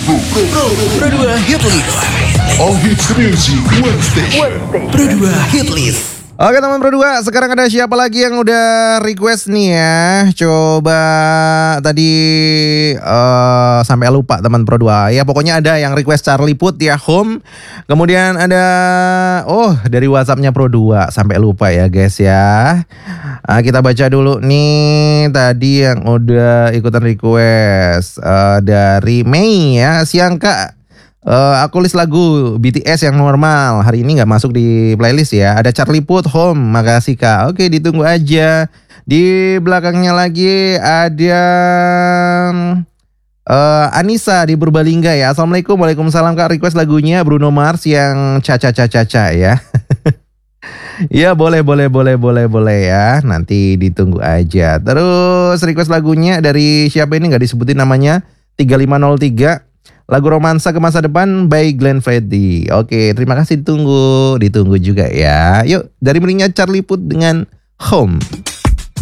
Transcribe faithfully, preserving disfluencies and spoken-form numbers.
Pro, Pro dua Hit List. All Hits Music One Station. Pro dua Hit List. Oke teman Pro dua, sekarang ada siapa lagi yang udah request nih ya? Coba tadi uh, sampai lupa teman Pro dua. Ya pokoknya ada yang request Charlie Puth ya, Home. Kemudian ada oh dari WhatsAppnya Pro dua, sampai lupa ya guys ya. Uh, kita baca dulu nih tadi yang udah ikutan request uh, dari Mei ya. Siang Kak. Uh, aku list lagu B T S yang normal. Hari ini gak masuk di playlist ya. Ada Charlie Puth, Home. Makasih Kak. Oke, ditunggu aja. Di belakangnya lagi ada uh, Anissa di Purbalingga ya. Assalamualaikum. Waalaikumsalam Kak. Request lagunya Bruno Mars yang Caca-Caca-Caca ya. Ya boleh boleh boleh boleh boleh ya. Nanti ditunggu aja. Terus request lagunya dari siapa ini, gak disebutin namanya. tiga lima nol tiga. Lagu Romansa ke Masa Depan by Glenn Fredly. Oke, terima kasih, ditunggu. Ditunggu juga ya. Yuk, dari merinya Charlie Puth dengan Home.